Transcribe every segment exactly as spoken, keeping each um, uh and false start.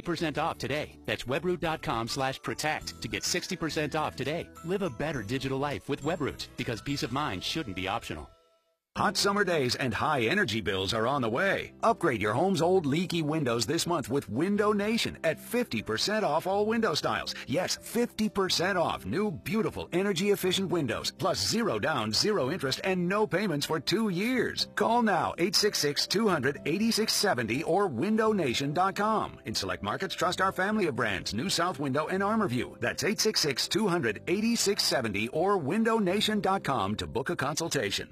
percent off today. That's webroot.com slash protect to get sixty percent off today. Live a better digital life with Webroot, because peace of mind shouldn't be optional. Hot summer days and high energy bills are on the way. Upgrade your home's old leaky windows this month with Window Nation at fifty percent off all window styles. Yes, fifty percent off new, beautiful, energy-efficient windows, plus zero down, zero interest, and no payments for two years. Call now, eight six six, two hundred, eighty-six seventy or window nation dot com. In select markets, trust our family of brands, New South Window and ArmorView. That's eight six six, two hundred, eighty-six seventy or window nation dot com to book a consultation.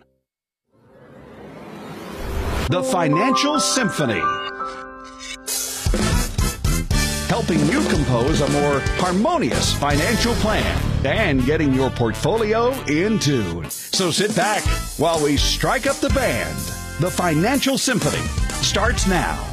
The Financial Symphony, helping you compose a more harmonious financial plan and getting your portfolio in tune. So sit back while we strike up the band. The Financial Symphony starts now.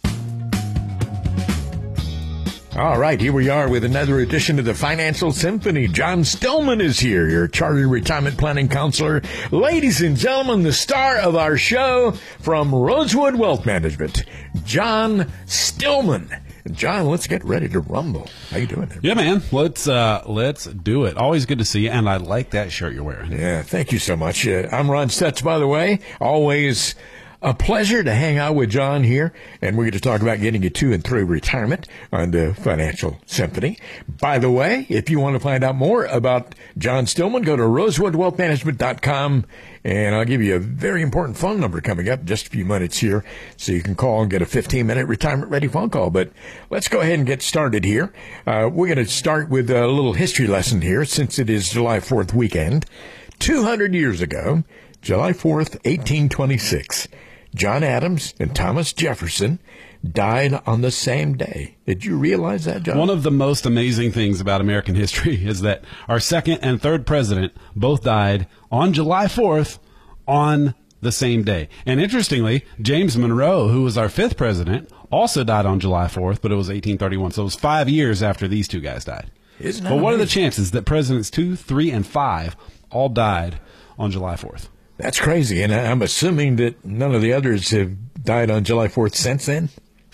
All right, here we are with another edition of the Financial Symphony. John Stillman is here, your Chartered Retirement Planning Counselor. Ladies and gentlemen, the star of our show from Rosewood Wealth Management, John Stillman. John, let's get ready to rumble. How you doing there? Yeah, man. Let's uh, let's do it. Always good to see you, and I like that shirt you're wearing. Yeah, thank you so much. Uh, I'm Ron Stutz, by the way. Always a pleasure to hang out with John here, and we're going to talk about getting you to and through retirement on the Financial Symphony. By the way, if you want to find out more about John Stillman, go to rosewood wealth management dot com, and I'll give you a very important phone number coming up in just a few minutes here, so you can call and get a fifteen-minute retirement-ready phone call. But let's go ahead and get started here. Uh, we're going to start with a little history lesson here, since it is July fourth weekend. two hundred years ago, July fourth, eighteen twenty-six, John Adams and Thomas Jefferson died on the same day. Did you realize that, John? One of the most amazing things about American history is that our second and third president both died on July fourth on the same day. And interestingly, James Monroe, who was our fifth president, also died on July fourth, but it was eighteen thirty-one. So it was five years after these two guys died. Isn't that but what amazing? are the chances that presidents two, three, and five all died on July fourth? That's crazy, and I'm assuming that none of the others have died on July fourth since then?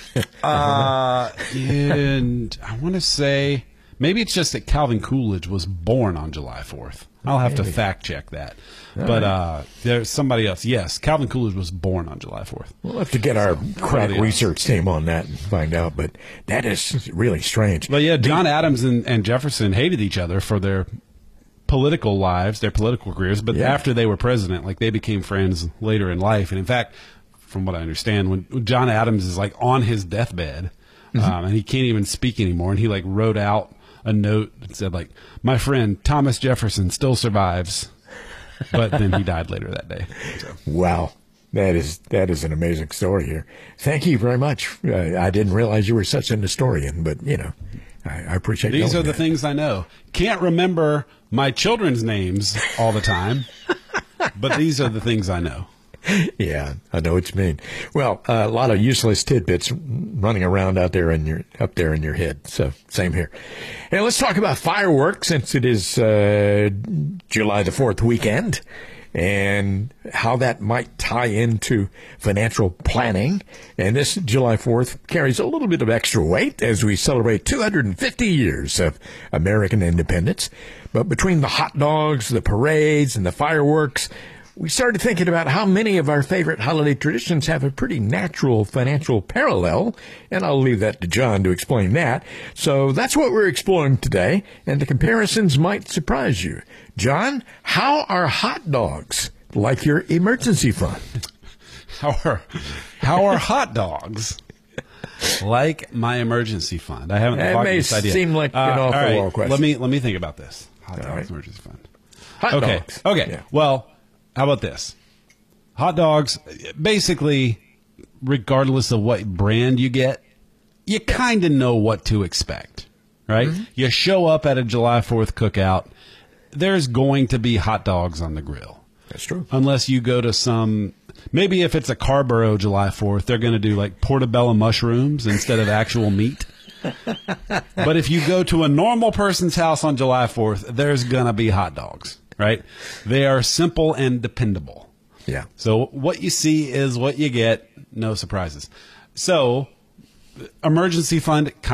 uh, and I want to say maybe it's just that Calvin Coolidge was born on July fourth. I'll have Maybe. to fact check that. All but right. uh, there's somebody else. Yes, Calvin Coolidge was born on July fourth. We'll have to get our crack yeah. research team on that and find out, but that is really strange. But yeah, John Adams and, and Jefferson hated each other for their political lives, their political careers, but Yeah. after they were president, like they became friends later in life. And in fact, from what I understand, when John Adams is like on his deathbed, mm-hmm. um, and he can't even speak anymore, and he like wrote out a note that said like, "My friend Thomas Jefferson still survives," but then he died later that day. So. Wow. That is that is an amazing story here. Thank you very much. Uh, I didn't realize you were such an historian, but, you know, I, I appreciate These knowing are the that. things I know. Can't remember my children's names all the time, but these are the things I know. Yeah, I know what you mean. Well, uh, a lot of useless tidbits running around out there in your up there in your head. So same here. Hey, let's talk about fireworks, since it is uh, July the fourth weekend, and how that might tie into financial planning. And this July fourth carries a little bit of extra weight as we celebrate two hundred fifty years of American independence. But between the hot dogs, the parades, and the fireworks, we started thinking about how many of our favorite holiday traditions have a pretty natural financial parallel, and I'll leave that to John to explain that. So that's what we're exploring today, and the comparisons might surprise you. John, how are hot dogs like your emergency fund? How are, how are hot dogs like my emergency fund? I haven't That thought of may this idea. seem like an Uh, all off-the-wall right, question. Let me let me think about this. Hot All dogs right. emergency fund. Hot okay. dogs. Okay. Yeah. Well, how about this? Hot dogs, basically, regardless of what brand you get, you kind of know what to expect, right? Mm-hmm. You show up at a July fourth cookout, there's going to be hot dogs on the grill. That's true. Unless you go to some, maybe if it's a Carborough July fourth, they're going to do like portobello mushrooms instead of actual meat. But if you go to a normal person's house on July fourth, there's going to be hot dogs, right? They are simple and dependable. Yeah. So what you see is what you get. No surprises. So emergency fund